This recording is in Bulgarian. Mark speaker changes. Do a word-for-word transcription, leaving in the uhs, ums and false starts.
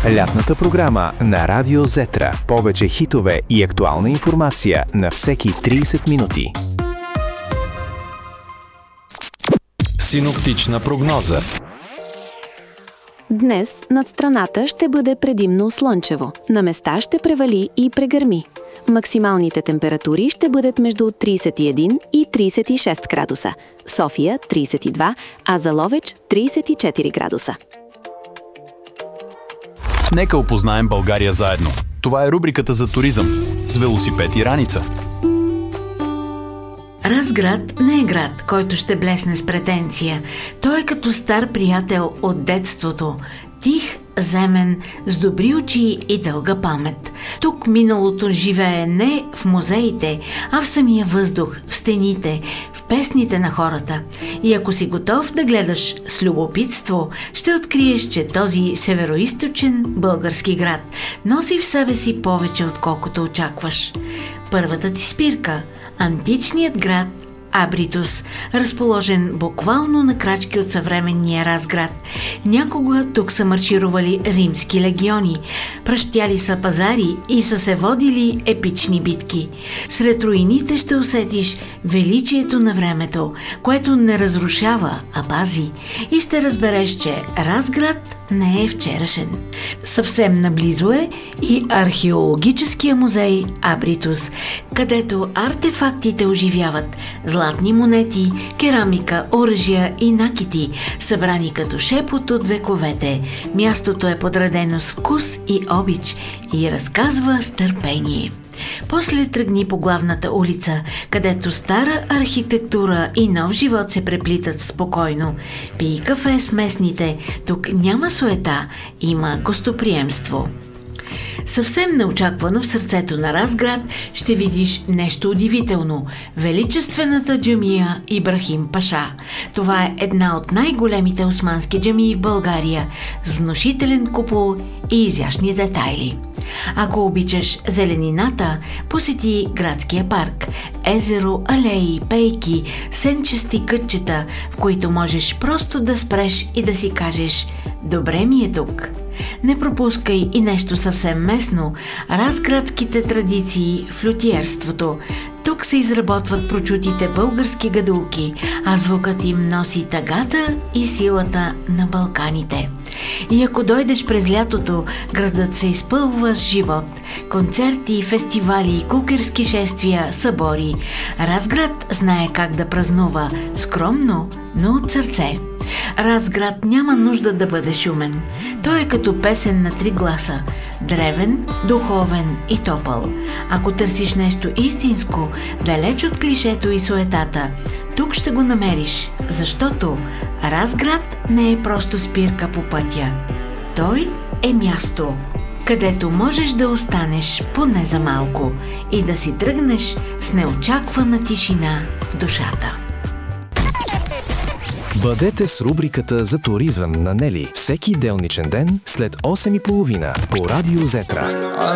Speaker 1: Лятната програма на Радио Зетра. Повече хитове и актуална информация на всеки трийсет минути.
Speaker 2: Синоптична прогноза.
Speaker 3: Днес над страната ще бъде предимно слънчево. На места ще превали и прегърми. Максималните температури ще бъдат между трийсет и един и трийсет и шест градуса. В София трийсет и два, а за Ловеч трийсет и четири градуса.
Speaker 2: Нека опознаем България заедно. Това е рубриката за туризъм с велосипед и раница.
Speaker 4: Разград не е град, който ще блесне с претенция. Той е като стар приятел от детството. Тих, земен, с добри очи и дълга памет. Тук миналото живее не в музеите, а в самия въздух, в стените, в песните на хората. И ако си готов да гледаш с любопитство, ще откриеш, че този североизточен български град носи в себе си повече, отколкото очакваш. Първата ти спирка – античният град Абритус, разположен буквално на крачки от съвременния Разград. Някога тук са марширували римски легиони, пръщяли са пазари и са се водили епични битки. Сред руините ще усетиш величието на времето, което не разрушава, а пази, и ще разбереш, че Разград не е вчерашен. Съвсем наблизо е и археологическия музей Абритус, където артефактите оживяват златни монети, керамика, оръжия и накити, събрани като шепот от вековете. Мястото е подредено с вкус и обич и разказва с търпение. После тръгни по главната улица, където стара архитектура и нов живот се преплитат спокойно. Пий кафе с местните, тук няма суета, има гостоприемство. Съвсем неочаквано в сърцето на Разград ще видиш нещо удивително – величествената джамия Ибрахим Паша. Това е една от най-големите османски джамии в България, с внушителен купол и изящни детайли. Ако обичаш зеленината, посети градския парк, езеро, алеи, пейки, сенчести кътчета, в които можеш просто да спреш и да си кажеш «Добре ми е тук». Не пропускай и нещо съвсем местно – разградските традиции в лютиерството. Тук се изработват прочутите български гадулки, а звукът им носи тъгата и силата на Балканите. И ако дойдеш през лятото, градът се изпълва с живот. Концерти, фестивали, кукерски шествия, събори. Разград знае как да празнува – скромно, но от сърце. Разград няма нужда да бъде шумен. Той е като песен на три гласа – древен, духовен и топъл. Ако търсиш нещо истинско, далеч от клишето и суетата, тук ще го намериш, защото Разград не е просто спирка по пътя. Той е място, където можеш да останеш поне за малко и да си тръгнеш с неочаквана тишина в душата.
Speaker 1: Бъдете с рубриката за туризъм на Нели всеки делничен ден след осем и половина по Радио Зетра.